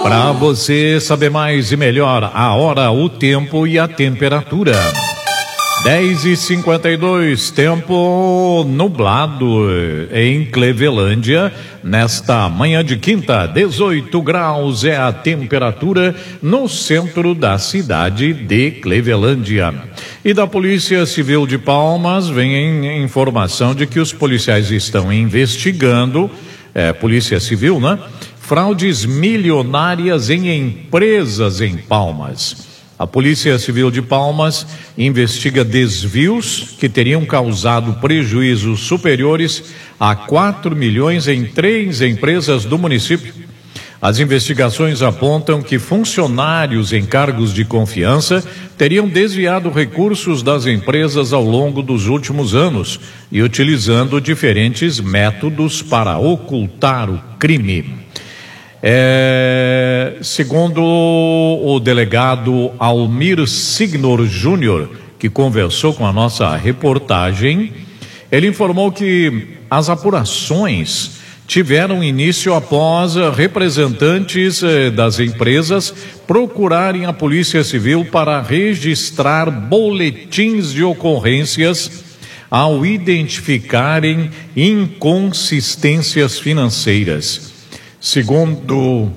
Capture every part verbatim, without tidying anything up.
Para você saber mais e melhor a hora, o tempo e a temperatura. dez e cinquenta e dois, tempo nublado em Clevelândia. Nesta manhã de quinta, dezoito graus é a temperatura no centro da cidade de Clevelândia. E da Polícia Civil de Palmas vem informação de que os policiais estão investigando, é, Polícia Civil, né? Fraudes milionárias em empresas em Palmas. A Polícia Civil de Palmas investiga desvios que teriam causado prejuízos superiores a quatro milhões em três empresas do município. As investigações apontam que funcionários em cargos de confiança teriam desviado recursos das empresas ao longo dos últimos anos e utilizando diferentes métodos para ocultar o crime. É, segundo o delegado Almir Signor Júnior, que conversou com a nossa reportagem, ele informou que as apurações tiveram início após representantes eh, das empresas procurarem a Polícia Civil para registrar boletins de ocorrências ao identificarem inconsistências financeiras. Segundo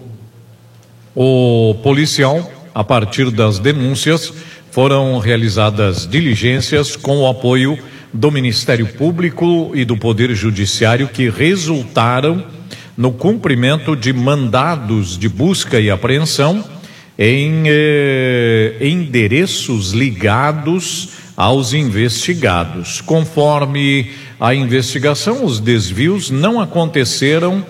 o policial, a partir das denúncias, foram realizadas diligências com o apoio do Ministério Público e do Poder Judiciário que resultaram no cumprimento de mandados de busca e apreensão em eh, endereços ligados aos investigados. Conforme a investigação, os desvios não aconteceram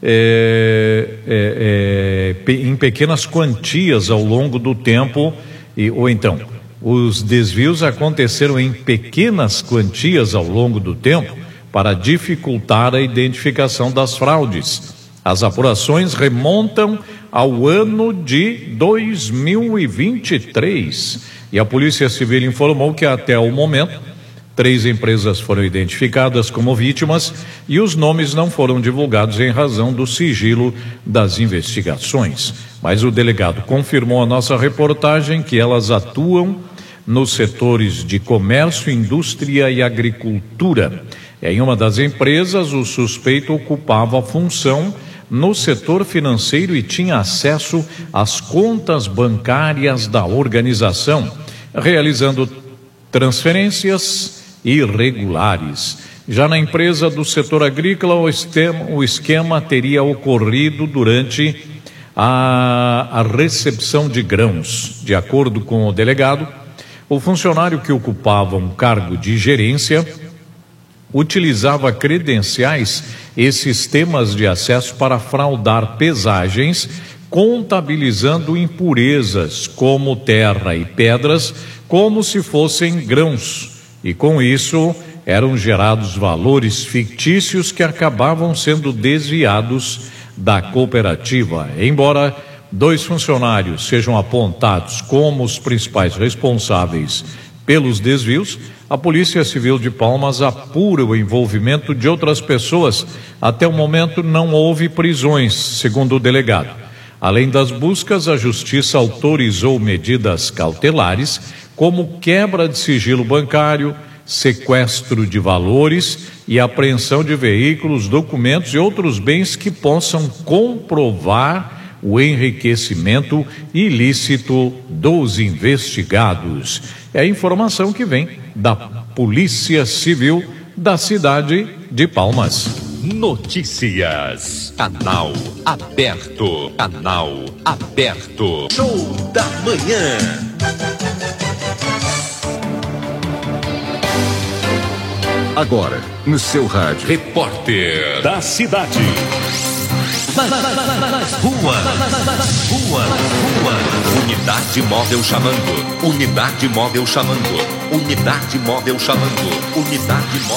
É, é, é, em pequenas quantias ao longo do tempo, e, ou então, os desvios aconteceram em pequenas quantias ao longo do tempo para dificultar a identificação das fraudes. As apurações remontam ao ano de dois mil e vinte e três e a Polícia Civil informou que até o momento três empresas foram identificadas como vítimas e os nomes não foram divulgados em razão do sigilo das investigações. Mas o delegado confirmou à nossa reportagem que elas atuam nos setores de comércio, indústria e agricultura. Em uma das empresas, o suspeito ocupava a função no setor financeiro e tinha acesso às contas bancárias da organização, realizando transferências irregulares. Já na empresa do setor agrícola, o esquema, o esquema teria ocorrido durante a, a recepção de grãos. De acordo com o delegado, o funcionário que ocupava um cargo de gerência utilizava credenciais e sistemas de acesso para fraudar pesagens, contabilizando impurezas como terra e pedras como se fossem grãos. E com isso eram gerados valores fictícios que acabavam sendo desviados da cooperativa. Embora dois funcionários sejam apontados como os principais responsáveis pelos desvios, a Polícia Civil de Palmas apura o envolvimento de outras pessoas. Até o momento não houve prisões, segundo o delegado. Além das buscas, a Justiça autorizou medidas cautelares como quebra de sigilo bancário, sequestro de valores e apreensão de veículos, documentos e outros bens que possam comprovar o enriquecimento ilícito dos investigados. É a informação que vem da Polícia Civil da cidade de Palmas. Notícias. Canal aberto. Canal aberto. Show da manhã. Agora, no seu rádio. Repórter da cidade. Nas ruas, nas ruas, ruas. Unidade móvel chamando. Unidade móvel chamando. Unidade móvel chamando. Unidade móvel.